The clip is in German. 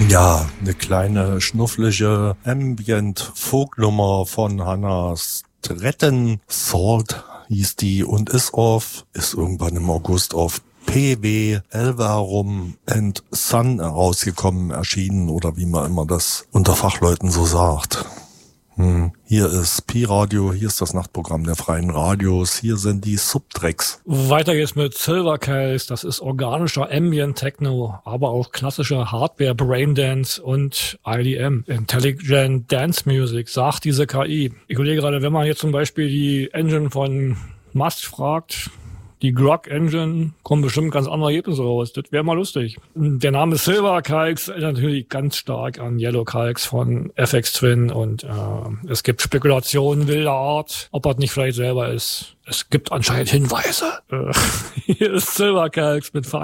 Ja, eine kleine schnufflige Ambient-Folknummer von Hannah Stretten. Salt hieß die und ist irgendwann im August auf PW Elverum and Son rausgekommen, erschienen oder wie man immer das unter Fachleuten so sagt. Hier ist Pi-Radio, hier ist das Nachtprogramm der Freien Radios, hier sind die Subtracks. Weiter geht's mit Silvercase, das ist organischer Ambient Techno, aber auch klassischer Hardware Braindance und IDM, Intelligent Dance Music, sagt diese KI. Ich überlege gerade, wenn man jetzt zum Beispiel die Engine von Must fragt, die Grog Engine, kommen bestimmt ganz andere Ergebnisse raus. Das wäre mal lustig. Der Name Silvercalx erinnert natürlich ganz stark an Yellowcalx von FX Twin und es gibt Spekulationen wilder Art, ob er nicht vielleicht selber ist. Es gibt anscheinend Hinweise. Hier ist Silvercalx mit